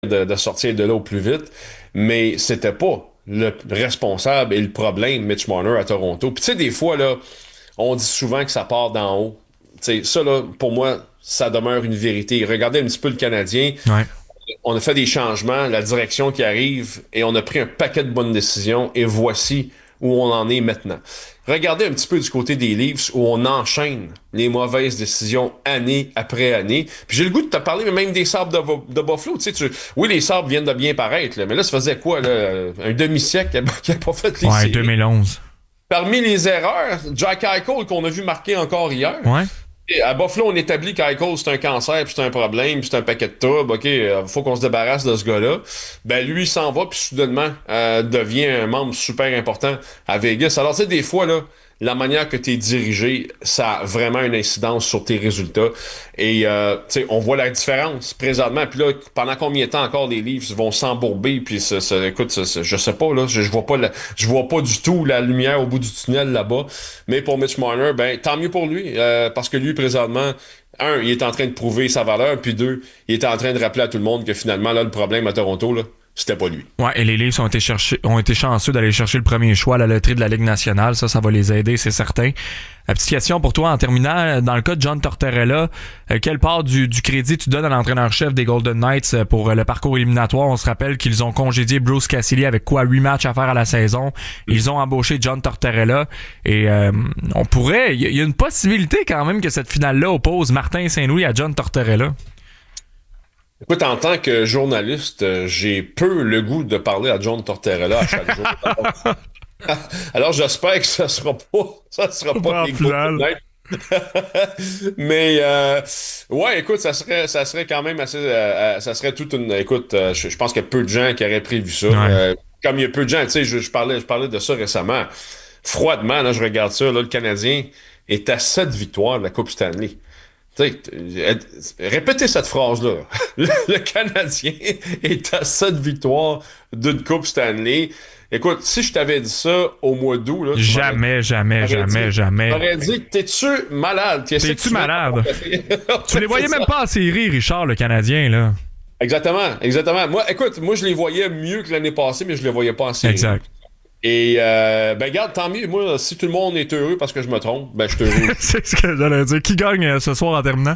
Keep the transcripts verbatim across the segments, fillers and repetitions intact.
de, de sortir de là au plus vite, mais c'était pas le responsable et le problème, Mitch Marner à Toronto. Puis tu sais, des fois, là, on dit souvent que ça part d'en haut. Tu sais, ça, là, pour moi, ça demeure une vérité. Regardez un petit peu le Canadien. Ouais. On a fait des changements, la direction qui arrive, et on a pris un paquet de bonnes décisions, et voici où on en est maintenant. Regardez un petit peu du côté des Leafs, où on enchaîne les mauvaises décisions année après année. Puis j'ai le goût de te parler même des Sabres de, de Buffalo. Tu sais, tu, oui, les Sabres viennent de bien paraître, là, mais là, ça faisait quoi, là, un demi-siècle qui n'a pas fait les Ouais, séries. deux mille onze. Parmi les erreurs, Jack Eichel, qu'on a vu marquer encore hier. Ouais. À Buffalo, on établit qu'Eichel, c'est un cancer, puis c'est un problème, puis c'est un paquet de troubles. OK, euh, faut qu'on se débarrasse de ce gars-là. Ben, lui, il s'en va, puis soudainement, euh, devient un membre super important à Vegas. Alors, tu sais, des fois, là, la manière que tu es dirigé, ça a vraiment une incidence sur tes résultats. Et, euh, tu sais, on voit la différence présentement. Puis là, pendant combien de temps encore les Leafs vont s'embourber? Puis, ça, ça, écoute, ça, ça, je sais pas, là, je, je vois pas la, je vois pas du tout la lumière au bout du tunnel là-bas. Mais pour Mitch Marner, ben, tant mieux pour lui, euh, parce que lui, présentement, un, il est en train de prouver sa valeur, puis deux, il est en train de rappeler à tout le monde que finalement, là, le problème à Toronto, là, c'était pas lui. Ouais, et les Leafs ont été, chercher, ont été chanceux d'aller chercher le premier choix à la loterie de la Ligue nationale. Ça, ça va les aider, c'est certain. La petite question pour toi en terminant, dans le cas de John Tortorella, euh, quelle part du, du crédit tu donnes à l'entraîneur-chef des Golden Knights pour euh, le parcours éliminatoire? On se rappelle qu'ils ont congédié Bruce Cassidy avec quoi huit matchs à faire à la saison. Ils ont embauché John Tortorella et euh, on pourrait, il y, y a une possibilité quand même que cette finale-là oppose Martin Saint-Louis à John Tortorella. Écoute, en tant que journaliste, euh, j'ai peu le goût de parler à John Tortorella à chaque jour. Alors, j'espère que ça sera pas, ça sera pas les Golden Knights. Mais euh, ouais, écoute, ça serait, ça serait quand même assez, euh, ça serait toute une. Écoute, euh, je, je pense qu'il y a peu de gens qui auraient prévu ça. Ouais. Euh, comme il y a peu de gens, tu sais, je, je parlais, je parlais de ça récemment. Froidement, là, je regarde ça. Là, le Canadien est à sept victoires de la Coupe Stanley. Tu sais, répétez cette phrase-là. Le, le Canadien est à sept victoires d'une Coupe Stanley. Écoute, si je t'avais dit ça au mois d'août... Là, jamais, jamais, jamais, dit, jamais. T'aurais dit, t'es-tu malade? T'es-tu tu malade? Tu les voyais même pas en série, Richard, le Canadien, là. Exactement, exactement. Moi, écoute, moi, je les voyais mieux que l'année passée, mais je les voyais pas en série. Exact. Et, euh, ben, regarde, tant mieux. Moi, si tout le monde est heureux parce que je me trompe, ben, je suis heureux. C'est ce que j'allais dire. Qui gagne euh, ce soir en terminant?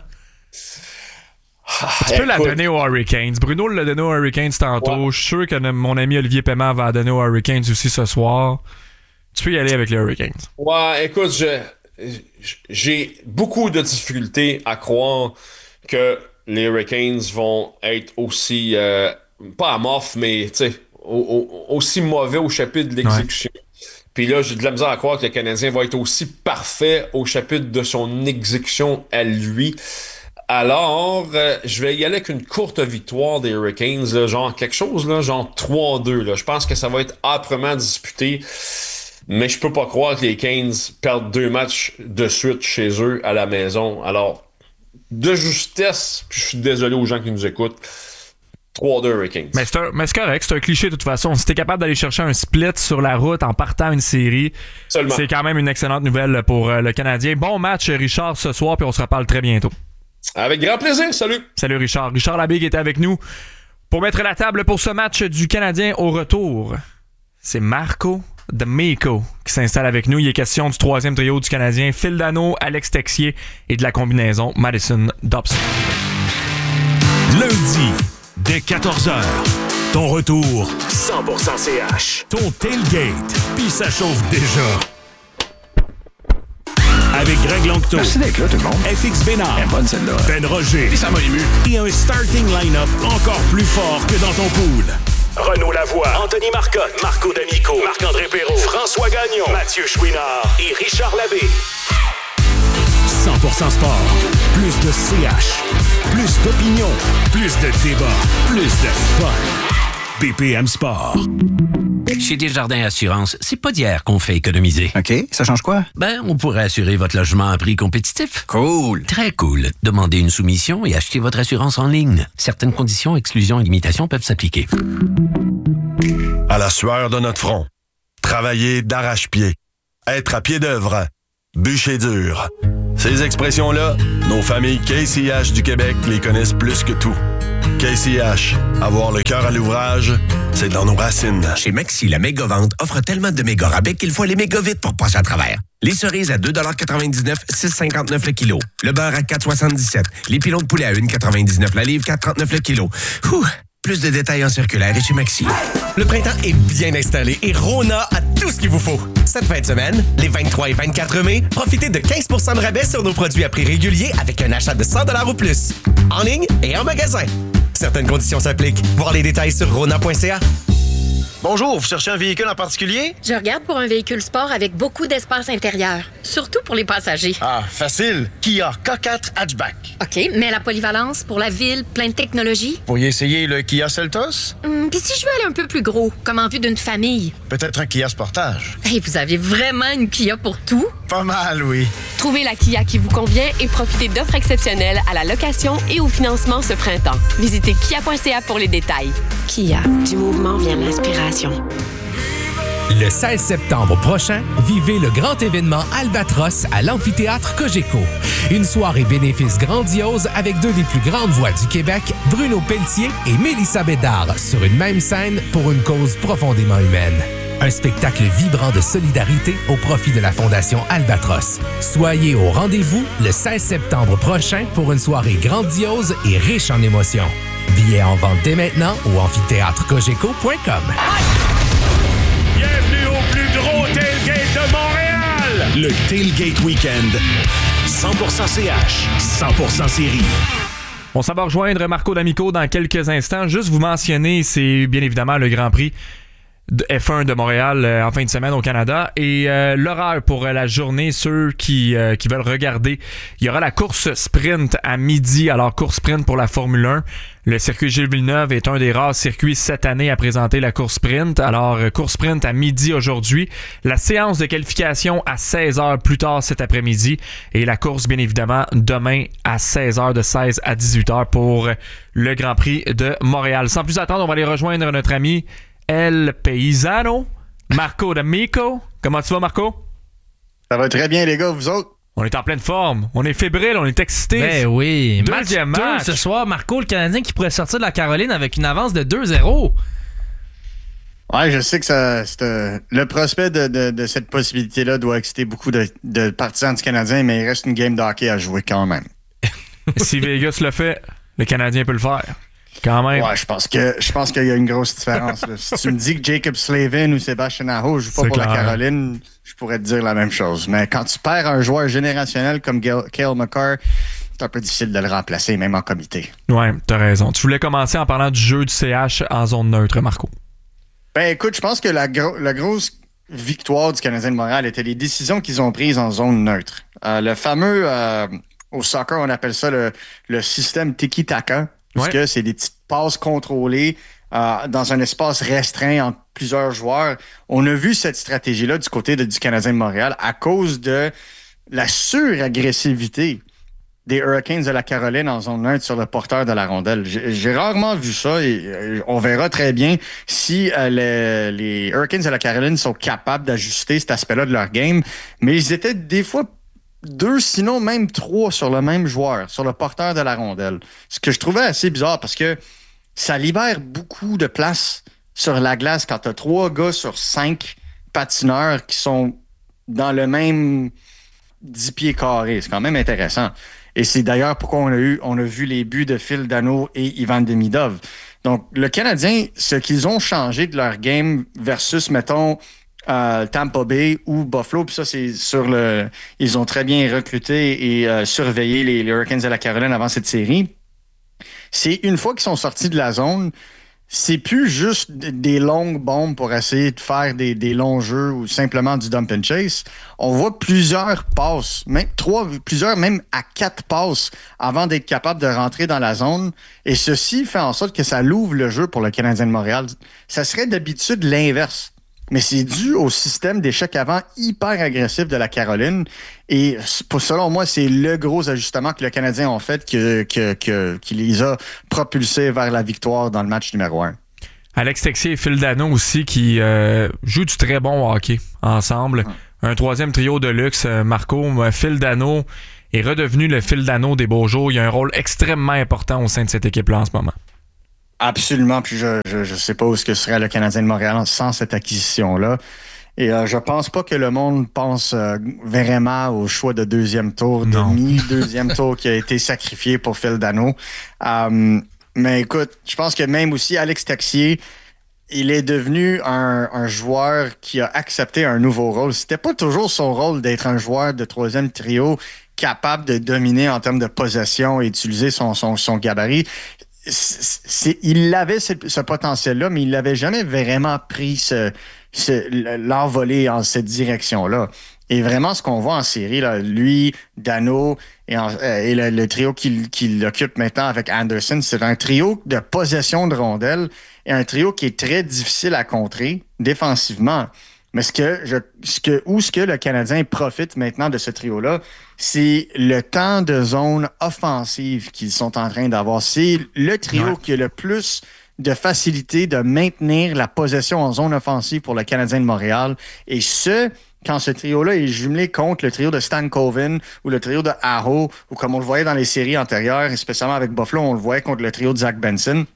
Ah, tu peux écoute, la donner aux Hurricanes. Bruno l'a donné aux Hurricanes tantôt. Ouais. Je suis sûr que mon ami Olivier Paiement va la donner aux Hurricanes aussi ce soir. Tu peux y aller avec les Hurricanes. Ouais, écoute, je, j'ai beaucoup de difficultés à croire que les Hurricanes vont être aussi, euh, pas amorphes, mais, tu sais, aussi mauvais au chapitre de l'exécution. Ouais. Puis là, j'ai de la misère à croire que le Canadien va être aussi parfait au chapitre de son exécution à lui. Alors, euh, je vais y aller avec une courte victoire des Hurricanes, là, genre quelque chose, là, genre trois deux. Là. Je pense que ça va être âprement disputé, mais je peux pas croire que les Canes perdent deux matchs de suite chez eux à la maison. Alors, de justesse, puis je suis désolé aux gens qui nous écoutent, trois deux Hurricanes. Mais c'est, un, mais c'est correct, c'est un cliché de toute façon. Si t'es capable d'aller chercher un split sur la route en partant une série, seulement, c'est quand même une excellente nouvelle pour euh, le Canadien. Bon match, Richard, ce soir, puis on se reparle très bientôt. Avec grand plaisir, salut! Salut Richard. Richard Labigue était avec nous pour mettre la table pour ce match du Canadien au retour. C'est Marco D'Amico qui s'installe avec nous. Il est question du troisième trio du Canadien, Phil Danault, Alex Texier et de la combinaison Madison Dobson. Lundi, dès quatorze heures, ton retour cent pour cent C H. Ton tailgate, puis ça chauffe déjà. Avec Greg Longto. Merci d'être là, tout le monde. F X Bénard. Elle est bonne, celle-là. Ben Roger. Et ça m'a ému. Et un starting line-up encore plus fort que dans ton pool. Renaud Lavoie, Anthony Marcotte, Marco D'Amico, Marc-André Perrault, François Gagnon, Mathieu Chouinard et Richard Labbé. cent pour cent sport. Plus de C H. Plus d'opinion. Plus de débat. Plus de fun. B P M Sport. Chez Desjardins Assurance, c'est pas d'hier qu'on fait économiser. OK, ça change quoi? Ben, on pourrait assurer votre logement à prix compétitif. Cool. Très cool. Demandez une soumission et achetez votre assurance en ligne. Certaines conditions, exclusions et limitations peuvent s'appliquer. À la sueur de notre front. Travailler d'arrache-pied. Être à pied d'œuvre. Bûcher dur. Ces expressions-là, nos familles K C H du Québec les connaissent plus que tout. K C H, avoir le cœur à l'ouvrage, c'est dans nos racines. Chez Maxi, la méga-vente offre tellement de méga rabais qu'il faut aller méga vite pour passer à travers. Les cerises à deux dollars quatre-vingt-dix-neuf, six cinquante-neuf le kilo. Le beurre à quatre soixante-dix-sept. Les pilons de poulet à un dollar quatre-vingt-dix-neuf la livre, quatre trente-neuf le kilo. Ouh, plus de détails en circulaire et chez Maxi. Le printemps est bien installé et Rona a tout ce qu'il vous faut. Cette fin de semaine, les vingt-trois et vingt-quatre mai, profitez de quinze pour cent de rabais sur nos produits à prix régulier avec un achat de cent dollars ou plus. En ligne et en magasin. Certaines conditions s'appliquent. Voir les détails sur rona point c a. Bonjour, vous cherchez un véhicule en particulier? Je regarde pour un véhicule sport avec beaucoup d'espace intérieur, surtout pour les passagers. Ah, facile. Kia K quatre Hatchback. OK, mais la polyvalence pour la ville, plein de technologie? Vous pourriez essayer le Kia Seltos? Hum, Puis si je veux aller un peu plus gros, comme en vue d'une famille? Peut-être un Kia Sportage. Hey, vous avez vraiment une Kia pour tout? Pas mal, oui. Trouvez la Kia qui vous convient et profitez d'offres exceptionnelles à la location et au financement ce printemps. Visitez kia point c a pour les détails. Kia, du mouvement vient l'inspiration. Le seize septembre prochain, vivez le grand événement Albatros à l'amphithéâtre Cogeco. Une soirée bénéfice grandiose avec deux des plus grandes voix du Québec, Bruno Pelletier et Mélissa Bédard, sur une même scène pour une cause profondément humaine. Un spectacle vibrant de solidarité au profit de la Fondation Albatros. Soyez au rendez-vous le seize septembre prochain pour une soirée grandiose et riche en émotions. Billets en vente dès maintenant au amphithéâtre cogeco point com. Bienvenue au plus gros tailgate de Montréal! Le Tailgate Weekend. cent pour cent C H, cent pour cent série. On s'en va rejoindre Marco D'Amico dans quelques instants. Juste vous mentionner, c'est bien évidemment le Grand Prix de F un de Montréal euh, en fin de semaine au Canada et euh, l'horaire pour euh, la journée, ceux qui, euh, qui veulent regarder, il y aura la course sprint à midi. Alors course sprint pour la Formule un, le circuit Gilles Villeneuve est un des rares circuits cette année à présenter la course sprint. Alors euh, course sprint à midi aujourd'hui, la séance de qualification à seize heures plus tard cet après-midi et la course bien évidemment demain à seize heures, de seize à dix-huit heures pour le Grand Prix de Montréal. Sans plus attendre, on va aller rejoindre notre ami El Paisano, Marco D'Amico. Comment tu vas, Marco? Ça va très bien, les gars, vous autres? On est en pleine forme. On est fébrile, on est excité. Ben oui. Deuxième match. match. deux ce soir, Marco, le Canadien qui pourrait sortir de la Caroline avec une avance de deux zéro. Ouais, je sais que ça, c'est, euh, le prospect de, de, de cette possibilité-là doit exciter beaucoup de, de partisans du Canadien, mais il reste une game de hockey à jouer quand même. Si Vegas le fait, le Canadien peut le faire. Quand même. Ouais, je pense que je pense qu'il y a une grosse différence. Là. Si tu me dis que Jacob Slavin ou Sébastien Aho jouent pas C'est pour clair. la Caroline, je pourrais te dire la même chose. Mais quand tu perds un joueur générationnel comme Cale Makar, c'est un peu difficile de le remplacer, même en comité. Ouais, t'as raison. Tu voulais commencer en parlant du jeu du C H en zone neutre, Marco. Ben écoute, je pense que la, gro- la grosse victoire du Canadien de Montréal était les décisions qu'ils ont prises en zone neutre. Euh, le fameux, euh, au soccer, on appelle ça le, le système tiki-taka. Parce Ouais. que c'est des petites passes contrôlées euh, dans un espace restreint entre plusieurs joueurs. On a vu cette stratégie-là du côté de, du Canadien de Montréal à cause de la suragressivité des Hurricanes de la Caroline en zone neutre sur le porteur de la rondelle. J'ai, j'ai rarement vu ça et euh, on verra très bien si euh, les, les Hurricanes de la Caroline sont capables d'ajuster cet aspect-là de leur game. Mais ils étaient des fois deux, sinon même trois sur le même joueur, sur le porteur de la rondelle. Ce que je trouvais assez bizarre parce que ça libère beaucoup de place sur la glace quand tu as trois gars sur cinq patineurs qui sont dans le même dix pieds carrés. C'est quand même intéressant. Et c'est d'ailleurs pourquoi on a eu, on a vu les buts de Phil Danault et Ivan Demidov. Donc, le Canadien, ce qu'ils ont changé de leur game versus, mettons, Euh, Tampa Bay ou Buffalo, puis ça, c'est sur le... Ils ont très bien recruté et euh, surveillé les, les Hurricanes de la Caroline avant cette série. C'est une fois qu'ils sont sortis de la zone, c'est plus juste des longues bombes pour essayer de faire des, des longs jeux ou simplement du dump and chase. On voit plusieurs passes, même trois, plusieurs, même à quatre passes avant d'être capable de rentrer dans la zone. Et ceci fait en sorte que ça l'ouvre le jeu pour le Canadien de Montréal. Ça serait d'habitude l'inverse. Mais c'est dû au système d'échecs avant hyper agressif de la Caroline. Et pour, selon moi, c'est le gros ajustement que le Canadien a fait que, que, que, qui les a propulsés vers la victoire dans le match numéro un. Alex Texier et Phil Danault aussi qui euh, jouent du très bon hockey ensemble. Hum. Un troisième trio de luxe, Marco. Phil Danault est redevenu le Phil Danault des beaux jours. Il a un rôle extrêmement important au sein de cette équipe-là en ce moment. Absolument. Puis je je, je sais pas où ce que serait le Canadien de Montréal sans cette acquisition-là. Et euh, je pense pas que le monde pense euh, vraiment au choix de deuxième tour, Non. demi-deuxième tour qui a été sacrifié pour Phil Danault. Euh, mais écoute, je pense que même aussi Alex Texier, il est devenu un, un joueur qui a accepté un nouveau rôle. C'était pas toujours son rôle d'être un joueur de troisième trio capable de dominer en termes de possession et utiliser son, son, son gabarit. C'est, il avait ce, ce potentiel-là, mais il n'avait jamais vraiment pris ce, ce, l'envolée en cette direction-là. Et vraiment, ce qu'on voit en série, là, lui, Danault et, en, euh, et le, le trio qu'il, qu'il occupe maintenant avec Anderson, c'est un trio de possession de rondelles et un trio qui est très difficile à contrer défensivement. Mais ce que je, ce que, où ce que le Canadien profite maintenant de ce trio-là, c'est le temps de zone offensive qu'ils sont en train d'avoir. C'est le trio ouais. qui a le plus de facilité de maintenir la possession en zone offensive pour le Canadien de Montréal. Et ce, quand ce trio-là est jumelé contre le trio de Stan Coven ou le trio de Aho, ou comme on le voyait dans les séries antérieures, et spécialement avec Buffalo, on le voyait contre le trio de Zach Benson.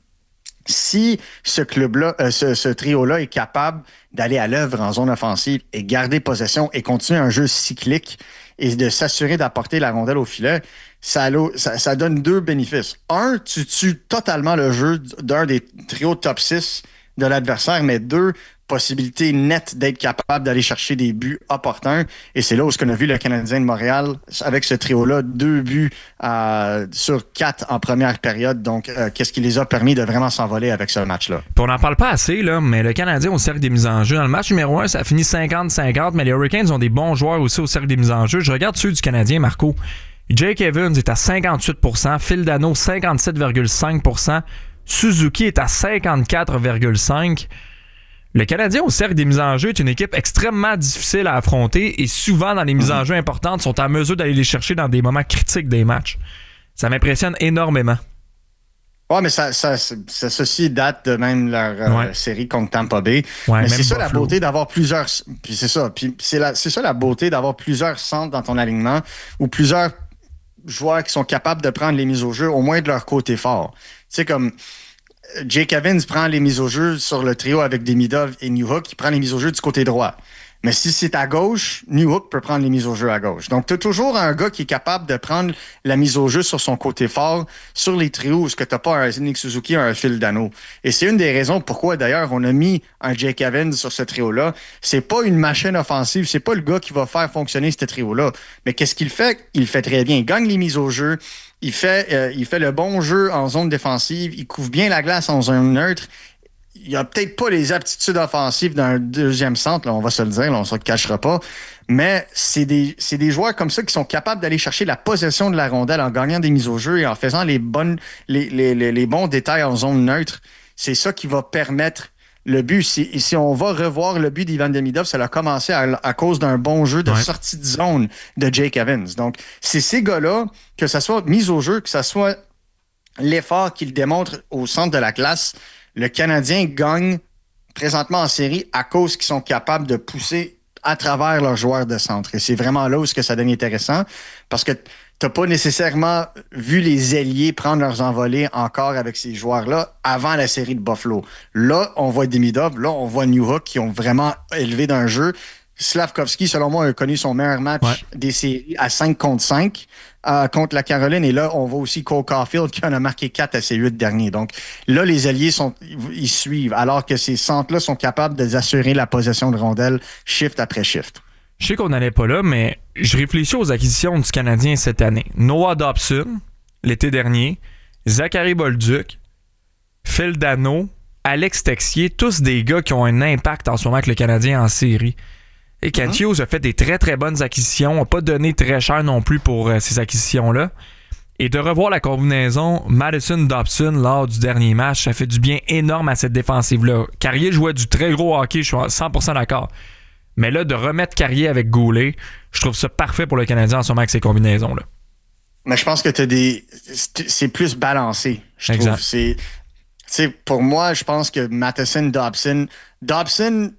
Si ce club-là, euh, ce, ce trio-là est capable d'aller à l'œuvre en zone offensive et garder possession et continuer un jeu cyclique et de s'assurer d'apporter la rondelle au filet, ça, ça, ça donne deux bénéfices. Un, tu tues totalement le jeu d'un des trios top six de l'adversaire, mais deux, possibilité nette d'être capable d'aller chercher des buts opportuns. Et c'est là où ce qu'on a vu le Canadien de Montréal avec ce trio-là, deux buts euh, sur quatre en première période. Donc, euh, qu'est-ce qui les a permis de vraiment s'envoler avec ce match-là? Puis on n'en parle pas assez, là, mais le Canadien au cercle des mises en jeu, dans le match numéro un, ça a fini cinquante cinquante, mais les Hurricanes ont des bons joueurs aussi au cercle des mises en jeu. Je regarde ceux du Canadien, Marco. Jake Evans est à cinquante-huit pour cent, Phil Danault cinquante-sept virgule cinq pour cent, Suzuki est à cinquante-quatre virgule cinq pour cent. Le Canadien au cercle des mises en jeu est une équipe extrêmement difficile à affronter et souvent dans les mises en jeu importantes sont en mesure d'aller les chercher dans des moments critiques des matchs. Ça m'impressionne énormément. Ouais, mais ça, ça, ça, ça ceci date de même leur euh, ouais. série contre Tampa Bay. Ouais, mais c'est ça Buffalo. La beauté d'avoir plusieurs. Puis c'est ça. Puis c'est, la, c'est ça la beauté d'avoir plusieurs centres dans ton alignement ou plusieurs joueurs qui sont capables de prendre les mises au jeu au moins de leur côté fort. Tu sais, comme Jake Evans prend les mises au jeu sur le trio avec Demidov et Newhook, il prend les mises au jeu du côté droit. Mais si c'est à gauche, Newhook peut prendre les mises au jeu à gauche. Donc, tu as toujours un gars qui est capable de prendre la mise au jeu sur son côté fort, sur les trios, où tu n'as pas un Nick Suzuki, un Phil Danault. Et c'est une des raisons pourquoi, d'ailleurs, on a mis un Jake Evans sur ce trio-là. C'est pas une machine offensive, c'est pas le gars qui va faire fonctionner ce trio-là. Mais qu'est-ce qu'il fait? Il fait très bien. Il gagne les mises au jeu. Il fait, euh, il fait le bon jeu en zone défensive. Il couvre bien la glace en zone neutre. Il a peut-être pas les aptitudes offensives d'un deuxième centre, là, on va se le dire, là, on ne se le cachera pas. Mais c'est des, c'est des joueurs comme ça qui sont capables d'aller chercher la possession de la rondelle en gagnant des mises au jeu et en faisant les, bonnes, les, les, les, les bons détails en zone neutre. C'est ça qui va permettre le but. Si, si on va revoir le but d'Ivan Demidov, ça a commencé à, à cause d'un bon jeu de ouais. sortie de zone de Jake Evans. Donc, c'est ces gars-là, que ça soit mise au jeu, que ça soit l'effort qu'ils démontrent au centre de la glace, le Canadien gagne présentement en série à cause qu'ils sont capables de pousser à travers leurs joueurs de centre. Et c'est vraiment là où ce que ça devient intéressant parce que tu n'as pas nécessairement vu les ailiers prendre leurs envolées encore avec ces joueurs-là avant la série de Buffalo. Là, on voit Demidov, là, on voit Newhook qui ont vraiment élevé d'un jeu. Slavkovski, selon moi, a connu son meilleur match ouais. des séries à cinq contre cinq euh, contre la Caroline. Et là, on voit aussi Cole Caulfield qui en a marqué quatre à ses huit derniers. Donc là, les alliés, sont, ils suivent, alors que ces centres-là sont capables d'assurer la possession de rondelles shift après shift. Je sais qu'on n'allait pas là, mais je réfléchis aux acquisitions du Canadien cette année. Noah Dobson, l'été dernier, Zachary Bolduc, Phil Danault, Alex Texier, tous des gars qui ont un impact en ce moment avec le Canadien en série. Et Kent mm-hmm. Hughes a fait des très très bonnes acquisitions, n'a pas donné très cher non plus pour euh, ces acquisitions-là. Et de revoir la combinaison Madison-Dobson lors du dernier match, ça fait du bien énorme à cette défensive-là. Carrier jouait du très gros hockey, je suis cent pour cent d'accord. Mais là, de remettre Carrier avec Goulet, je trouve ça parfait pour le Canadien en ce moment avec ces combinaisons-là. Mais je pense que t'as des. C'est plus balancé, je exact. trouve. C'est. Tu sais, pour moi, je pense que Matheson-Dobson. Dobson.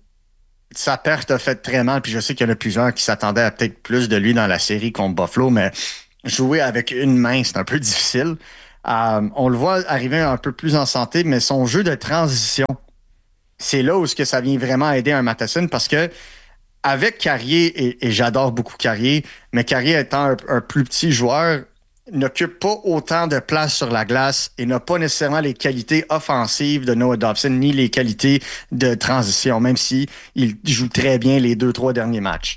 Sa perte a fait très mal, puis je sais qu'il y en a plusieurs qui s'attendaient à peut-être plus de lui dans la série contre Buffalo, mais jouer avec une main, c'est un peu difficile. Euh, on le voit arriver un peu plus en santé, mais son jeu de transition, c'est là où ce que ça vient vraiment aider un Matheson parce que avec Carrier, et, et j'adore beaucoup Carrier, mais Carrier étant un, un plus petit joueur, n'occupe pas autant de place sur la glace et n'a pas nécessairement les qualités offensives de Noah Dobson ni les qualités de transition, même si il joue très bien les deux, trois derniers matchs.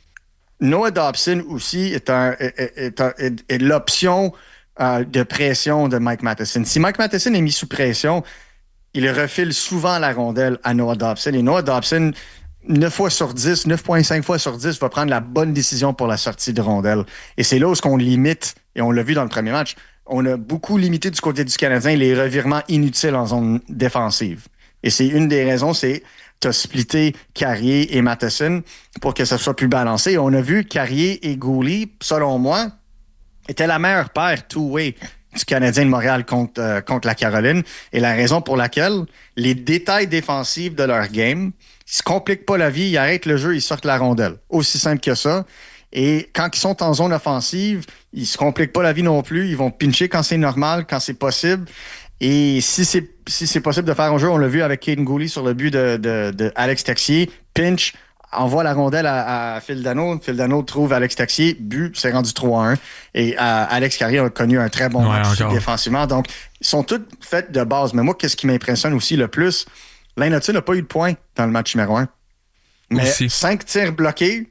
Noah Dobson aussi est, un, est, est, est, est l'option euh, de pression de Mike Matheson. Si Mike Matheson est mis sous pression, il refile souvent la rondelle à Noah Dobson. Et Noah Dobson, neuf fois sur dix, neuf virgule cinq fois sur dix, va prendre la bonne décision pour la sortie de rondelle. Et c'est là où on limite, et on l'a vu dans le premier match, on a beaucoup limité du côté du Canadien les revirements inutiles en zone défensive. Et c'est une des raisons, c'est tu as splitté Carrier et Matheson pour que ça soit plus balancé. Et on a vu Carrier et Gouli, selon moi, étaient la meilleure paire two-way du Canadien de Montréal contre, euh, contre la Caroline. Et la raison pour laquelle les détails défensifs de leur game, ils se compliquent pas la vie, ils arrêtent le jeu, ils sortent la rondelle. Aussi simple que ça. Et quand ils sont en zone offensive, ils se compliquent pas la vie non plus. Ils vont pincher quand c'est normal, quand c'est possible. Et si c'est, si c'est possible de faire un jeu, on l'a vu avec Caden Gouli sur le but de, de, de Alex Texier, pinch, envoie la rondelle à, à Phil Danault. Phil Danault trouve Alex Texier, but, c'est rendu trois à un. Et euh, Alex Carrier a connu un très bon ouais, match encore. défensivement. Donc, ils sont tous faits de base. Mais moi, qu'est-ce qui m'impressionne aussi le plus? Laine-Hudson n'a pas eu de points dans le match numéro un. Mais aussi. cinq tirs bloqués.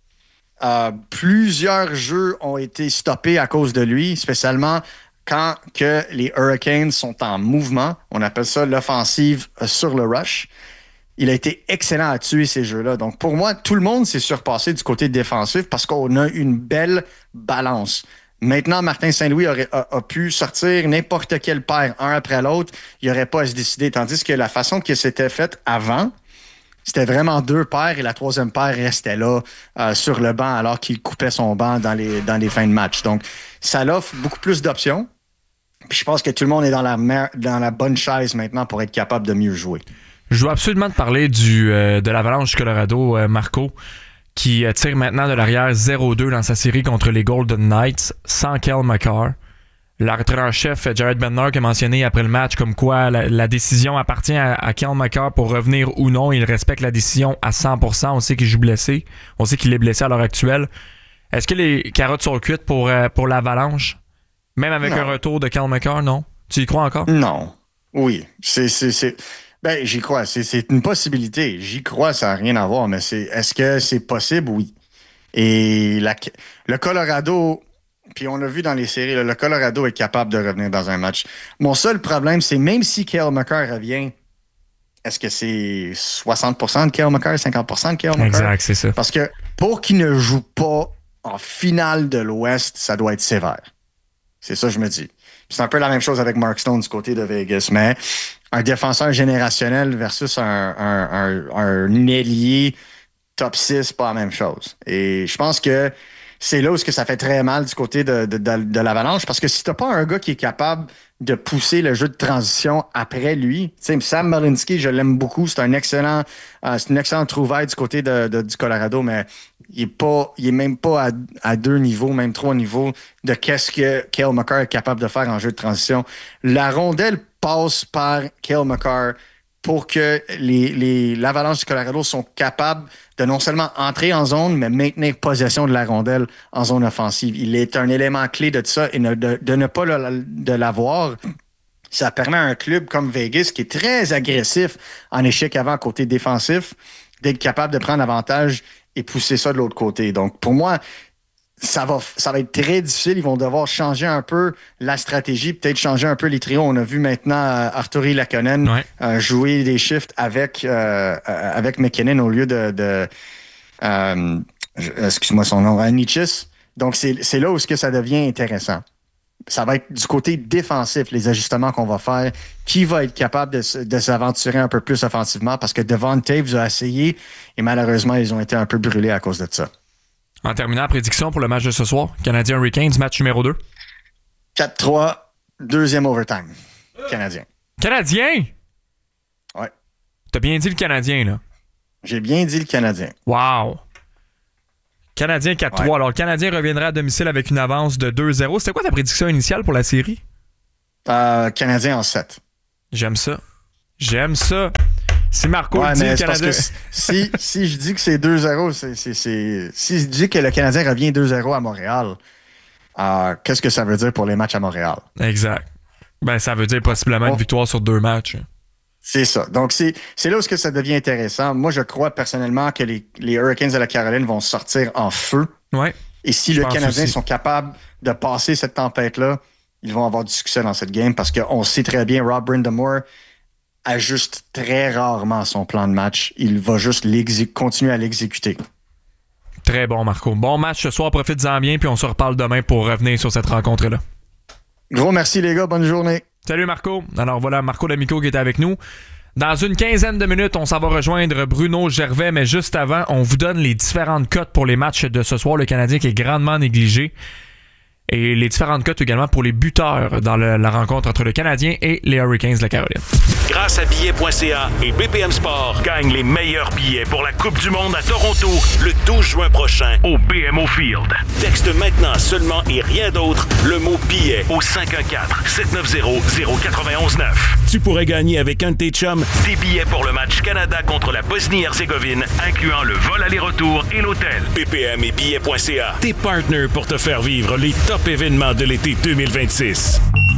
Euh, plusieurs jeux ont été stoppés à cause de lui, spécialement quand que les Hurricanes sont en mouvement. On appelle ça l'offensive sur le rush. Il a été excellent à tuer ces jeux-là. Donc, pour moi, tout le monde s'est surpassé du côté défensif parce qu'on a une belle balance. Maintenant, Martin Saint-Louis aurait, a, a pu sortir n'importe quelle paire, un après l'autre. Il n'y aurait pas à se décider. Tandis que la façon que c'était fait avant, c'était vraiment deux paires et la troisième paire restait là euh, sur le banc alors qu'il coupait son banc dans les, dans les fins de match. Donc, ça l'offre beaucoup plus d'options. Puis je pense que tout le monde est dans la, mer- dans la bonne chaise maintenant pour être capable de mieux jouer. Je dois absolument te parler du, euh, de l'Avalanche du Colorado, euh, Marco, qui euh, tire maintenant de l'arrière zéro deux dans sa série contre les Golden Knights sans Cale Makar. L'entraîneur-chef Jared Bednar qui a mentionné après le match comme quoi la, la décision appartient à, à Cale Makar pour revenir ou non. Il respecte la décision à cent pour cent. On sait qu'il joue blessé. On sait qu'il est blessé à l'heure actuelle. Est-ce que les carottes sont cuites pour, euh, pour l'Avalanche? Même avec non. un retour de Cale Makar, non? Tu y crois encore? Non. Oui. C'est... c'est, c'est... Ben, j'y crois. C'est, c'est une possibilité. J'y crois, ça n'a rien à voir. Mais c'est, est-ce que c'est possible? Oui. Et la, le Colorado... Puis on l'a vu dans les séries, là, le Colorado est capable de revenir dans un match. Mon seul problème, c'est même si Cale Makar revient, est-ce que c'est soixante pour cent de Cale Makar, cinquante pour cent de Cale Makar? Exact, c'est ça. Parce que pour qu'il ne joue pas en finale de l'Ouest, ça doit être sévère. C'est ça que je me dis. Puis c'est un peu la même chose avec Mark Stone du côté de Vegas, mais un défenseur générationnel versus un, un, un, un ailier top six, pas la même chose. Et je pense que c'est là où ça fait très mal du côté de, de, de, de l'Avalanche, parce que si t'as pas un gars qui est capable de pousser le jeu de transition après lui, tu sais, Sam Malinsky, je l'aime beaucoup, c'est un excellent, euh, c'est une excellente trouvaille du côté de, de, du Colorado, mais il est pas, il est même pas à, à deux niveaux, même trois niveaux de qu'est-ce que Cale Makar est capable de faire en jeu de transition. La rondelle passe par Cale Makar pour que les, les, l'Avalanche du Colorado sont capables de non seulement entrer en zone, mais maintenir possession de la rondelle en zone offensive. Il est un élément clé de ça et de, de, de ne pas le, de l'avoir. Ça permet à un club comme Vegas, qui est très agressif en échec avant côté défensif, d'être capable de prendre avantage et pousser ça de l'autre côté. Donc, pour moi, ça va, ça va être très difficile. Ils vont devoir changer un peu la stratégie, peut-être changer un peu les trios. On a vu maintenant euh, Artturi Lakonen ouais. euh, jouer des shifts avec, euh, avec McKinnon au lieu de... de euh, excuse-moi son nom, Anichis. Donc, c'est, c'est là où que ça devient intéressant. Ça va être du côté défensif, les ajustements qu'on va faire. Qui va être capable de, de s'aventurer un peu plus offensivement? Parce que Devon Toews a essayé et malheureusement, ils ont été un peu brûlés à cause de ça. En terminant, prédiction pour le match de ce soir. Canadien Hurricanes, match numéro deux. quatre trois, deuxième overtime. Canadien. Canadien? Ouais. T'as bien dit le Canadien, là. J'ai bien dit le Canadien. Wow. Canadien quatre trois. Ouais. Alors, le Canadien reviendra à domicile avec une avance de deux zéro. C'était quoi ta prédiction initiale pour la série? Euh, Canadien en sept. J'aime ça. J'aime ça. Si Marco ouais, dit mais le c'est Canadien... parce que si, si je dis que c'est deux zéro, c'est, c'est, c'est... si je dis que le Canadien revient deux zéro à Montréal, euh, qu'est-ce que ça veut dire pour les matchs à Montréal? Exact. Ben, ça veut dire possiblement oh. une victoire sur deux matchs. C'est ça. Donc, c'est, c'est là où que ça devient intéressant. Moi, je crois personnellement que les, les Hurricanes de la Caroline vont sortir en feu. Ouais. Et si les Canadiens sont capables de passer cette tempête-là, ils vont avoir du succès dans cette game parce qu'on sait très bien, Rob Brind'Amour ajuste très rarement son plan de match. Il va juste continuer à l'exécuter. Très bon, Marco. Bon match ce soir, profite-en bien, puis on se reparle demain pour revenir sur cette rencontre-là. Gros merci, les gars. Bonne journée. Salut, Marco. Alors voilà, Marco D'Amico qui est avec nous. Dans une quinzaine de minutes, on s'en va rejoindre Bruno Gervais, mais juste avant, on vous donne les différentes cotes pour les matchs de ce soir. Le Canadien qui est grandement négligé. Et les différentes cotes également pour les buteurs dans le, la rencontre entre le Canadien et les Hurricanes de la Caroline. Grâce à billets point c a et B P M Sport, gagne les meilleurs billets pour la Coupe du Monde à Toronto le douze juin prochain au B M O Field. Texte maintenant seulement et rien d'autre le mot billet au cinq un quatre, sept neuf zéro, zéro neuf un neuf. Tu pourrais gagner avec un de tes chums des billets pour le match Canada contre la Bosnie-Herzégovine, incluant le vol aller-retour et l'hôtel. B P M et billets point c a, tes partners pour te faire vivre les top événements de l'été deux mille vingt-six.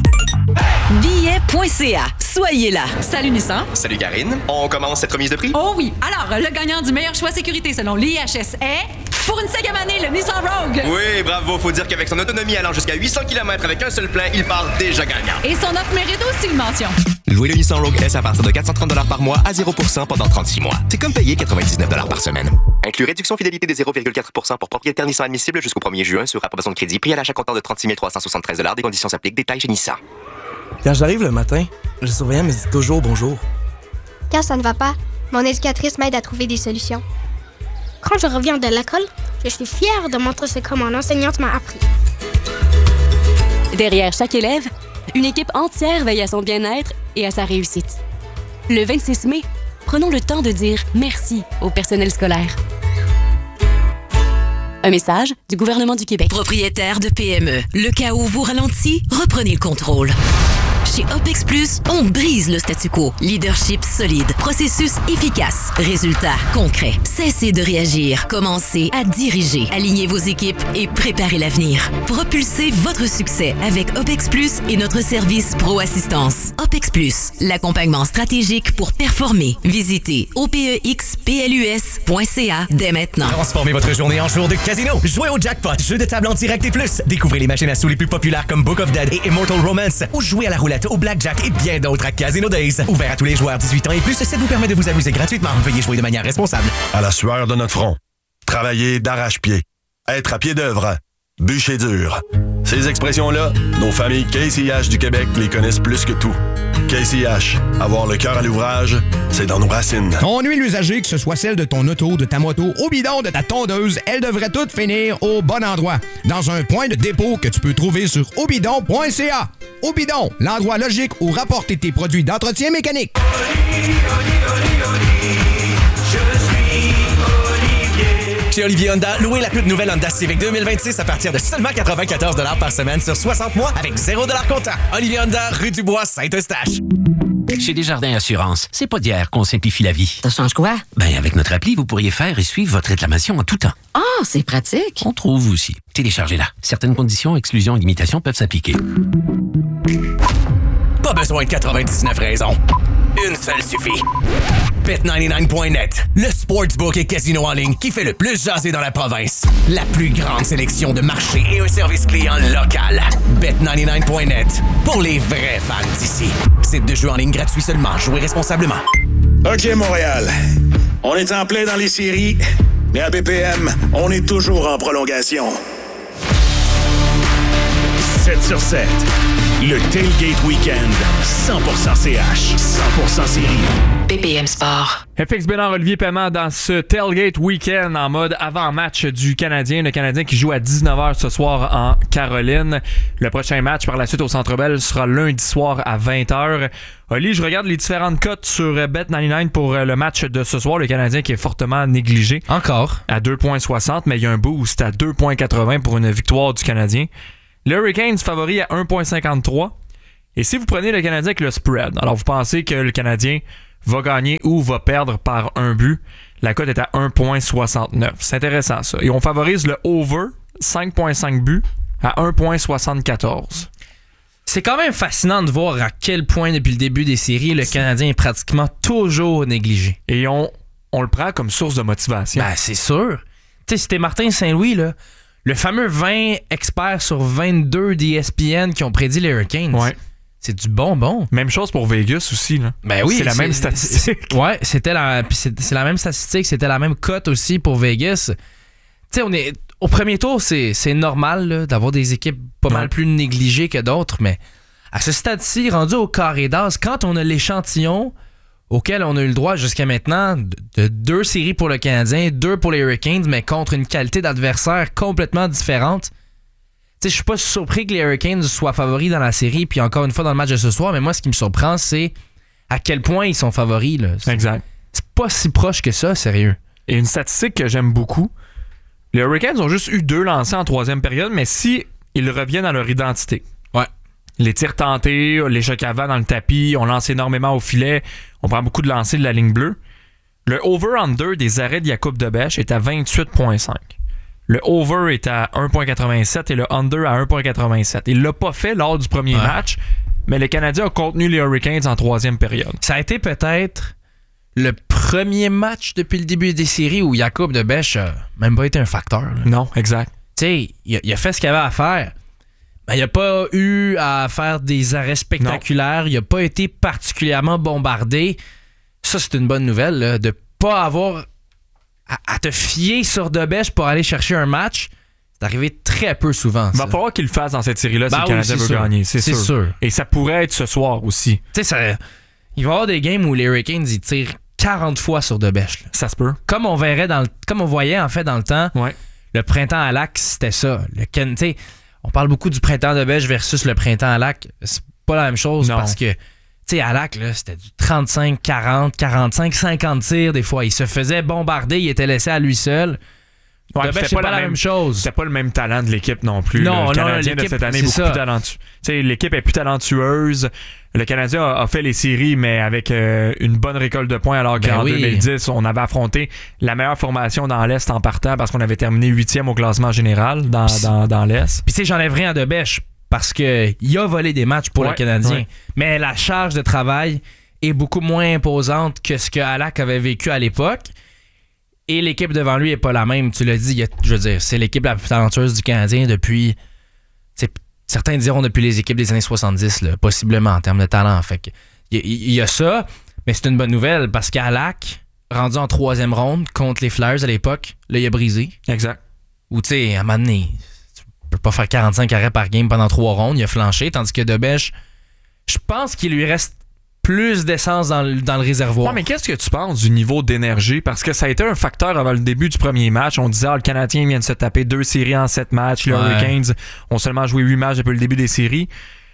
billets point c a. Soyez là. Salut Nissan. Salut Karine. On commence cette remise de prix? Oh oui. Alors, le gagnant du meilleur choix sécurité selon l'I H S est... Pour une cinquième année, le Nissan Rogue. Oui, bravo. Faut dire qu'avec son autonomie allant jusqu'à huit cents kilomètres avec un seul plein, il part déjà gagnant. Et son offre mérite aussi une mention. Louez le Nissan Rogue S à partir de quatre cent trente dollars par mois à zéro pour cent pendant trente-six mois. C'est comme payer quatre-vingt-dix-neuf dollars par semaine. Inclus réduction fidélité de zéro virgule quatre pour cent pour propriétaire Nissan admissible jusqu'au premier juin sur approbation de crédit. Prix à l'achat comptant de trente-six mille trois cent soixante-treize dollars. Des conditions s'appliquent. Détails chez Nissan. Quand j'arrive le matin, le surveillant me dit toujours bonjour. Quand ça ne va pas, mon éducatrice m'aide à trouver des solutions. Quand je reviens de l'école, je suis fière de montrer ce que mon enseignante m'a appris. Derrière chaque élève, une équipe entière veille à son bien-être et à sa réussite. Le vingt-six mai, prenons le temps de dire merci au personnel scolaire. Un message du gouvernement du Québec. Propriétaire de P M E, le cas où vous ralentit, reprenez le contrôle. Chez OPEX Plus, on brise le statu quo. Leadership solide, processus efficace, résultats concrets. Cessez de réagir, commencez à diriger. Alignez vos équipes et préparez l'avenir. Propulsez votre succès avec OPEX Plus et notre service Pro Assistance. OPEX Plus, l'accompagnement stratégique pour performer. Visitez O P E X P L U S point C A dès maintenant. Transformez votre journée en jour de casino. Jouez au jackpot, jeu de table en direct et plus. Découvrez les machines à sous les plus populaires comme Book of Dead et Immortal Romance. Ou jouez à la roulette, au blackjack et bien d'autres à Casino Days. Ouvert à tous les joueurs dix-huit ans et plus, ça vous permet de vous amuser gratuitement. Veuillez jouer de manière responsable. À la sueur de notre front, travailler d'arrache-pied, être à pied d'œuvre, bûcher dur. Ces expressions-là, nos familles K C H du Québec les connaissent plus que tout. K C H, avoir le cœur à l'ouvrage, c'est dans nos racines. Ton huile usagée, que ce soit celle de ton auto, de ta moto, au bidon, de ta tondeuse, elle devrait toutes finir au bon endroit. Dans un point de dépôt que tu peux trouver sur obidon point c a. Obidon, l'endroit logique où rapporter tes produits d'entretien mécanique. Oli, oli, oli, oli, je suis Olivier. Chez Olivier Honda, louez la toute nouvelle Honda Civic deux mille vingt-six à partir de seulement quatre-vingt-quatorze dollars par semaine sur soixante mois avec zéro dollars comptant. Olivier Honda, rue du Bois, Saint-Eustache. Chez Desjardins Assurance, c'est pas d'hier qu'on simplifie la vie. Ça change quoi? Ben, avec notre appli, vous pourriez faire et suivre votre réclamation en tout temps. Ah, oh, c'est pratique. On trouve aussi. Téléchargez-la. Certaines conditions, exclusions et limitations peuvent s'appliquer. Pas besoin de quatre-vingt-dix-neuf raisons. Une seule suffit. Bet quatre-vingt-dix-neuf point net, le sportsbook et casino en ligne qui fait le plus jaser dans la province. La plus grande sélection de marchés et un service client local. Bet quatre-vingt-dix-neuf point net, pour les vrais fans d'ici. Site de jeu en ligne gratuit seulement. Jouez responsablement. OK, Montréal. On est en plein dans les séries, mais à B P M, on est toujours en prolongation. sept sur sept. Le Tailgate Weekend. cent pour cent C H. cent pour cent série. B P M Sport. F X Bénard, Olivier Paiement dans ce Tailgate Weekend en mode avant-match du Canadien. Le Canadien qui joue à dix-neuf heures ce soir en Caroline. Le prochain match par la suite au Centre Bell sera lundi soir à vingt heures. Oli, je regarde les différentes cotes sur Bet quatre-vingt-dix-neuf pour le match de ce soir. Le Canadien qui est fortement négligé. Encore. À deux virgule soixante, mais il y a un boost à deux virgule quatre-vingts pour une victoire du Canadien. Le Hurricanes favori à un virgule cinquante-trois. Et si vous prenez le Canadien avec le spread, alors vous pensez que le Canadien va gagner ou va perdre par un but, la cote est à un virgule soixante-neuf. C'est intéressant ça. Et on favorise le over, cinq virgule cinq buts, à un virgule soixante-quatorze. C'est quand même fascinant de voir à quel point, depuis le début des séries, le Canadien est pratiquement toujours négligé. Et on, on le prend comme source de motivation. Ben, c'est sûr. Tu sais, c'était Martin Saint-Louis, là, le fameux vingt experts sur vingt-deux d'E S P N qui ont prédit les Hurricanes. Ouais. C'est du bonbon. Même chose pour Vegas aussi. Là. Ben oui. C'est la même statistique. C'est, ouais, c'était la, puis c'est, c'est la même statistique. C'était la même cote aussi pour Vegas. Tu sais, on est... Au premier tour, c'est, c'est normal là, d'avoir des équipes pas ouais. mal plus négligées que d'autres, mais à ce stade-ci, rendu au carré d'as, quand on a l'échantillon auquel on a eu le droit jusqu'à maintenant de, de deux séries pour le Canadien, deux pour les Hurricanes, mais contre une qualité d'adversaire complètement différente, je suis pas surpris que les Hurricanes soient favoris dans la série, puis encore une fois dans le match de ce soir, mais moi, ce qui me surprend, c'est à quel point ils sont favoris. Là. C'est, exact. C'est pas si proche que ça, sérieux. Et une statistique que j'aime beaucoup, les Hurricanes ont juste eu deux lancers en troisième période, mais si ils reviennent à leur identité. Ouais. Les tirs tentés, l'échec avant dans le tapis, on lance énormément au filet, on prend beaucoup de lancers de la ligne bleue. Le over-under des arrêts de Jakub Dobeš est à vingt-huit virgule cinq. Le over est à un virgule quatre-vingt-sept et le under à un virgule quatre-vingt-sept. Il l'a pas fait lors du premier ouais. match, mais le Canadien a contenu les Hurricanes en troisième période. Ça a été peut-être le premier match depuis le début des séries où Jakub Dobeš a même pas été un facteur. Là. Non, exact. Tu sais, il, il a fait ce qu'il avait à faire. Mais il n'a pas eu à faire des arrêts spectaculaires. Non. Il n'a pas été particulièrement bombardé. Ça, c'est une bonne nouvelle, là, de pas avoir à, à te fier sur Dobeš pour aller chercher un match. C'est arrivé très peu souvent. Il va falloir qu'il le fasse dans cette série-là ben si oui, le Canadien veut sûr. gagner. C'est, c'est sûr. sûr. Et ça pourrait être ce soir aussi. Tu sais, ça, il va y avoir des games où les Hurricanes ils tirent quarante fois sur Dobeš. Là. Ça se peut. Comme on verrait dans le, comme on voyait en fait dans le temps, ouais. le printemps à Lac, c'était ça. Le Ken, tu sais, on parle beaucoup du printemps de Belge versus le printemps à Lac. C'est pas la même chose non. parce que, tu sais, à Lac, là, c'était du trente-cinq, quarante, quarante-cinq, cinquante tirs des fois. Il se faisait bombarder, il était laissé à lui seul. Ouais, Dobeš, c'est pas, pas la même, même chose. C'était pas le même talent de l'équipe non plus. Non, le Canadien non, de cette année est beaucoup ça. plus talentueux. T'sais, l'équipe est plus talentueuse. Le Canadien a, a fait les séries, mais avec euh, une bonne récolte de points, alors qu'en ben oui. deux mille dix, on avait affronté la meilleure formation dans l'Est en partant parce qu'on avait terminé huitième au classement général dans, dans, dans l'Est. Puis tu sais, j'enlève rien à Dobeš parce qu'il a volé des matchs pour ouais, le Canadien. Ouais. Mais la charge de travail est beaucoup moins imposante que ce que Halak avait vécu à l'époque. Et l'équipe devant lui est pas la même. Tu l'as dit, il y a, je veux dire, c'est l'équipe la plus talentueuse du Canadien depuis... Certains diront depuis les équipes des années soixante-dix, là, possiblement en termes de talent. Fait que, il, il y a ça, mais c'est une bonne nouvelle parce qu'Halak, rendu en troisième ronde contre les Flyers à l'époque, là, il a brisé. Exact. Ou tu sais, à un moment donné, tu peux pas faire quarante-cinq arrêts par game pendant trois rondes, il a flanché, tandis que Dobeš, je pense qu'il lui reste plus d'essence dans le, dans le réservoir. Non, mais qu'est-ce que tu penses du niveau d'énergie? Parce que ça a été un facteur avant le début du premier match. On disait, ah, le Canadien vient de se taper deux séries en sept matchs. Les ouais. Hurricanes ont seulement joué huit matchs depuis le début des séries.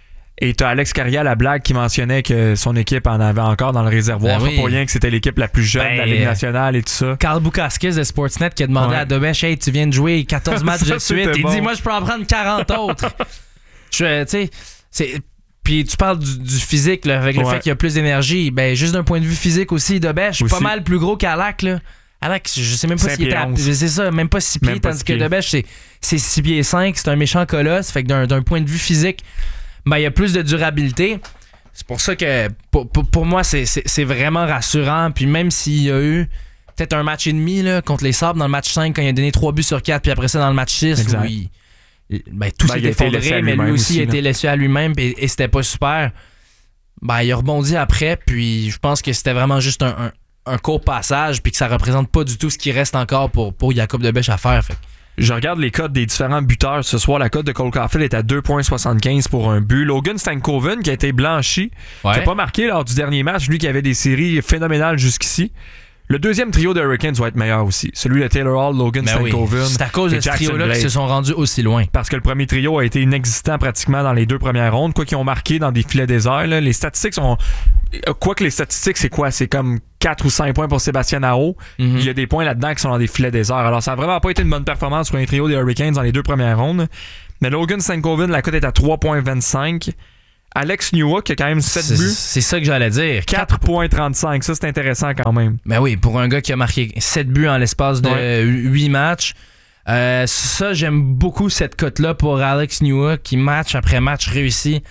Et t'as Alex Carrière, la blague, qui mentionnait que son équipe en avait encore dans le réservoir. Ben oui. Pas pour rien que c'était l'équipe la plus jeune ben, de la Ligue nationale et tout ça. Carl Boukaskis de Sportsnet qui a demandé ouais. à Dobeš, hey, tu viens de jouer quatorze matchs de suite. Il bon. dit, moi, je peux en prendre quarante autres. Je, tu sais, c'est... Puis tu parles du, du physique, là, avec ouais. le fait qu'il y a plus d'énergie. Ben, juste d'un point de vue physique aussi, Dobeš, pas mal plus gros qu'Halak. Là. Halak, je sais même pas s'il était à, c'est ça, même pas six pieds, tandis que Dobeš, c'est, c'est six pieds cinq, c'est un méchant colosse. Fait que d'un, d'un point de vue physique, ben, il y a plus de durabilité. C'est pour ça que, pour, pour, pour moi, c'est, c'est, c'est vraiment rassurant. Puis même s'il y a eu peut-être un match et demi là, contre les Sabres dans le match cinq, quand il a donné trois buts sur quatre, puis après ça, dans le match six, où il... Ben, tout ben, s'est effondré, mais lui aussi, aussi a été laissé à lui-même et, et c'était pas super. Ben, il a rebondi après, puis je pense que c'était vraiment juste un, un, un court passage, puis que ça représente pas du tout ce qui reste encore pour, pour Jakub Dobeš à faire. Fait. Je regarde les codes des différents buteurs ce soir. La cote de Cole Caulfield est à deux virgule soixante-quinze pour un but. Logan Stankoven, qui a été blanchi, ouais. qui n'a pas marqué lors du dernier match, lui qui avait des séries phénoménales jusqu'ici. Le deuxième trio de Hurricanes va être meilleur aussi. Celui de Taylor Hall, Logan ben Stankoven. Oui. C'est à cause de ce trio-là qu'ils se sont rendus aussi loin. Parce que le premier trio a été inexistant pratiquement dans les deux premières rondes. Quoi qu'ils ont marqué dans des filets déserts. Là. Les statistiques sont... Quoi que les statistiques, c'est quoi? C'est comme quatre ou cinq points pour Sébastien Aho. Mm-hmm. Il y a des points là-dedans qui sont dans des filets déserts. Alors ça n'a vraiment pas été une bonne performance pour un trio des Hurricanes dans les deux premières rondes. Mais Logan Stankoven, la cote est à trois virgule vingt-cinq. Alex Newhook qui a quand même sept c'est, buts. C'est ça que j'allais dire. quatre virgule trente-cinq. Ça, c'est intéressant quand même. Ben oui, pour un gars qui a marqué sept buts en l'espace de ouais. huit matchs. Euh, ça, j'aime beaucoup cette cote-là pour Alex Newhook qui, match après match, réussit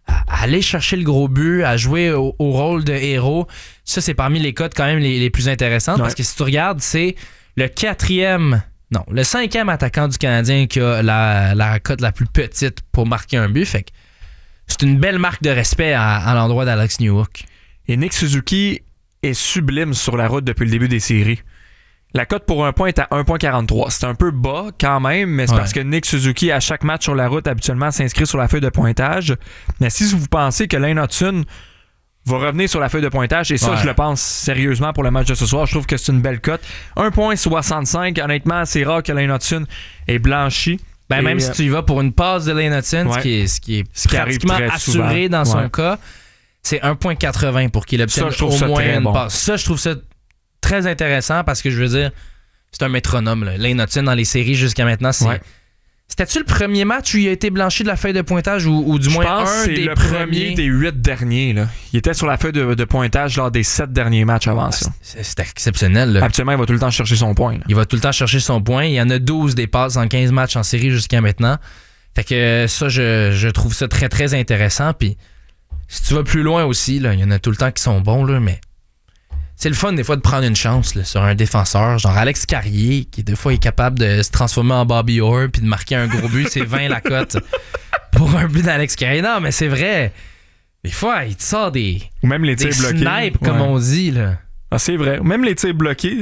à aller chercher le gros but, à jouer au, au rôle de héros. Ça, c'est parmi les cotes quand même les, les plus intéressantes ouais. parce que si tu regardes, c'est le quatrième... Non, le cinquième attaquant du Canadien qui a la, la cote la plus petite pour marquer un but. Fait que c'est une belle marque de respect à, à l'endroit d'Alex Newhook. Et Nick Suzuki est sublime sur la route depuis le début des séries. La cote pour un point est à un virgule quarante-trois. C'est un peu bas quand même, mais c'est ouais. parce que Nick Suzuki, à chaque match sur la route, habituellement s'inscrit sur la feuille de pointage. Mais si vous pensez que Lane Hutson va revenir sur la feuille de pointage, et ça, ouais. je le pense sérieusement pour le match de ce soir, je trouve que c'est une belle cote. un virgule soixante-cinq, honnêtement, c'est rare que Lane Hutson ait blanchi. Ben, même euh, si tu y vas pour une passe de Lane Hutson, ouais. ce qui est, ce qui est ce qui pratiquement assuré souvent. Dans son ouais. cas, c'est un virgule quatre-vingts pour qu'il obtienne ça, au moins une bon. passe. Ça, je trouve ça très intéressant parce que je veux dire, c'est un métronome. Là. Lane Hutson dans les séries jusqu'à maintenant, c'est... Ouais. C'était-tu le premier match où il a été blanchi de la feuille de pointage ou, ou du je moins pense un c'est des le premiers? premier des huit derniers. Là. Il était sur la feuille de, de pointage lors des sept derniers matchs avant ah, ça. C'est, c'est exceptionnel. Là. Habituellement, il va tout le temps chercher son point. Là. Il va tout le temps chercher son point. Il y en a douze des passes en quinze matchs en série jusqu'à maintenant. Fait que ça, je, je trouve ça très, très intéressant. Puis si tu vas plus loin aussi, là, il y en a tout le temps qui sont bons, là, mais c'est le fun des fois de prendre une chance là, sur un défenseur, genre Alex Carrier, qui des fois est capable de se transformer en Bobby Orr puis de marquer un gros but, c'est vingt la cote pour un but d'Alex Carrier. Non, mais c'est vrai. Des fois, il te sort des, ou même les tirs bloqués. Snipes, comme ouais. on dit. Là. Ah, c'est vrai. Même les tirs bloqués.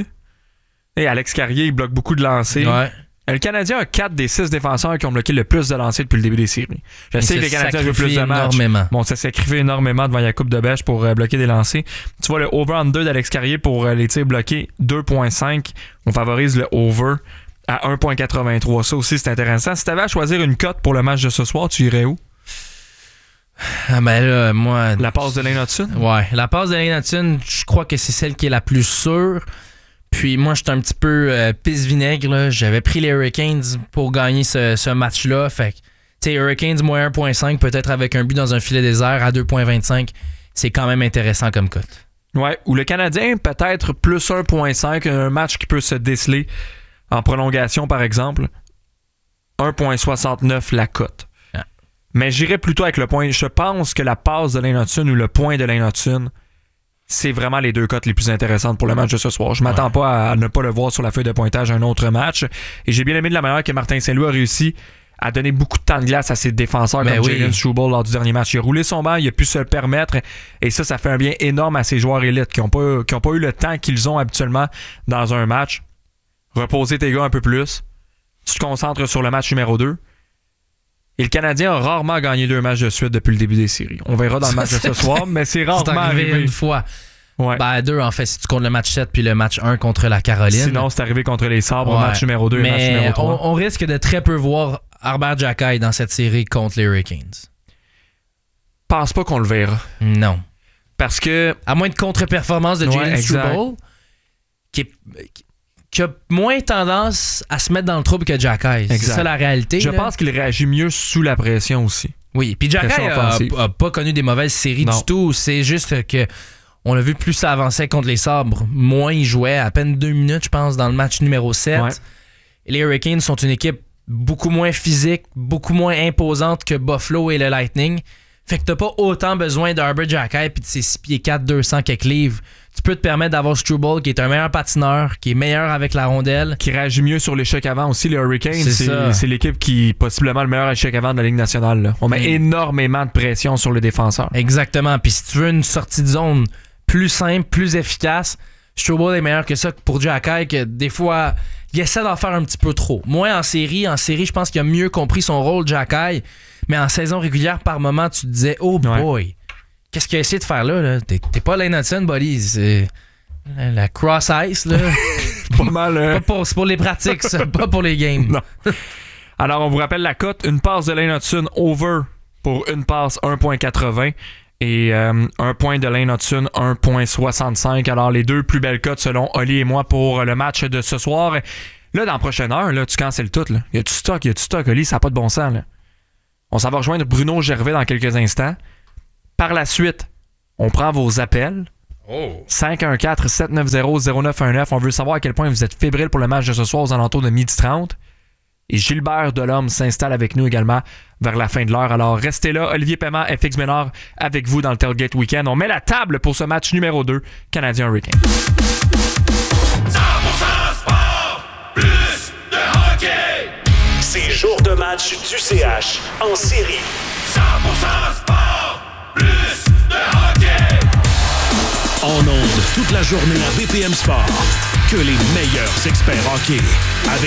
Et Alex Carrier, il bloque beaucoup de lancers. Ouais. Le Canadien a quatre des six défenseurs qui ont bloqué le plus de lancers depuis le début des séries. Je sais que les Canadiens jouent plus de matchs. Bon, ça s'est sacrifié énormément devant Jakub Dobeš pour euh, bloquer des lancers. Tu vois, le over-under d'Alex Carrier pour euh, les tirs bloqués, deux virgule cinq. On favorise le over à un virgule quatre-vingt-trois. Ça aussi, c'est intéressant. Si tu avais à choisir une cote pour le match de ce soir, tu irais où? Ah ben là, moi... La passe de Lane Hutson? Ouais, la passe de Lane Hutson, je crois que c'est celle qui est la plus sûre. Puis moi, j'étais un petit peu euh, pisse-vinaigre. Là. J'avais pris les Hurricanes pour gagner ce, ce match-là. Fait que, tu sais, Hurricanes moins un virgule cinq, peut-être avec un but dans un filet désert à deux virgule vingt-cinq. C'est quand même intéressant comme cote. Ouais, ou le Canadien, peut-être plus un virgule cinq, un match qui peut se déceler en prolongation, par exemple. un virgule soixante-neuf la cote. Ah. Mais j'irais plutôt avec le point. Je pense que la passe de Lane Hutson ou le point de Lane Hutson, c'est vraiment les deux cotes les plus intéressantes pour le match de ce soir. Je m'attends ouais. pas à ne pas le voir sur la feuille de pointage un autre match. Et j'ai bien aimé de la manière que Martin Saint-Louis a réussi à donner beaucoup de temps de glace à ses défenseurs mais comme oui. Jalen Struble lors du dernier match. Il a roulé son banc, il a pu se le permettre. Et ça, ça fait un bien énorme à ses joueurs élites qui n'ont pas, qui ont pas eu le temps qu'ils ont habituellement dans un match. Reposer tes gars un peu plus. Tu te concentres sur le match numéro deux. Et le Canadien a rarement gagné deux matchs de suite depuis le début des séries. On verra dans le match de ce soir, mais c'est rarement c'est arrivé, arrivé une fois. Ouais. Ben, deux, en fait, si tu comptes le match sept puis le match un contre la Caroline. Sinon, c'est arrivé contre les Sabres, ouais. match numéro deux mais et match numéro trois. On, on risque de très peu voir Arber Xhekaj dans cette série contre les Hurricanes. Pense pas qu'on le verra. Non. Parce que... À moins de contre-performance de Jalen ouais, Struble, qui est... qui a moins tendance à se mettre dans le trouble que Xhekaj. C'est ça la réalité. Je là. pense qu'il réagit mieux sous la pression aussi. Oui, puis Xhekaj a, a pas connu des mauvaises séries non. du tout. C'est juste que on l'a vu, plus ça avançait contre les Sabres, moins il jouait, à peine deux minutes, je pense, dans le match numéro sept. Ouais. Et les Hurricanes sont une équipe beaucoup moins physique, beaucoup moins imposante que Buffalo et le Lightning. Fait que t'as pas autant besoin d'Arber Xhekaj et de ses six pieds quatre, deux cents quelques livres. Tu peux te permettre d'avoir Struble, qui est un meilleur patineur, qui est meilleur avec la rondelle. Qui réagit mieux sur l'échec avant aussi. Les Hurricanes, c'est, c'est, c'est l'équipe qui est possiblement le meilleur échec avant de la Ligue nationale. Là. On met mmh. énormément de pression sur les défenseurs. Exactement. Puis si tu veux une sortie de zone plus simple, plus efficace, Struble est meilleur que ça pour Xhekaj, que des fois, il essaie d'en faire un petit peu trop. Moi, en série, en série, je pense qu'il a mieux compris son rôle, Xhekaj. Mais en saison régulière, par moment, tu te disais, oh boy, ouais. qu'est-ce qu'il a essayé de faire là? là? T'es, t'es pas Lane Hutson, buddy. C'est la cross-ice. Là. pas mal. Euh... Pas pour, c'est pour les pratiques, ça, pas pour les games. Non. Alors, on vous rappelle la cote. Une passe de Lane Hutson over pour une passe un virgule quatre-vingts et euh, un point de Lane Hutson un virgule soixante-cinq. Alors, les deux plus belles cotes selon Oli et moi pour le match de ce soir. Là, dans la prochaine heure, là, tu cancelles tout. Là. Y a du stock, y a du stock, Oli, ça n'a pas de bon sens. Là. On s'en va rejoindre Bruno Gervais dans quelques instants. Par la suite, on prend vos appels. Oh. cinq un quatre, sept neuf zéro, zéro neuf un neuf. On veut savoir à quel point vous êtes fébrile pour le match de ce soir aux alentours de midi trente. Et Gilbert Delhomme s'installe avec nous également vers la fin de l'heure. Alors restez là. Olivier Paiement, F X Ménard avec vous dans le Tailgate Weekend. On met la table pour ce match numéro deux, Canadien Hurricanes. cent pour cent sport, plus de hockey. C'est jour de match du C H en série. cent pour cent sport, plus de hockey. En ondes toute la journée à B P M Sport. Que les meilleurs experts hockey. Avec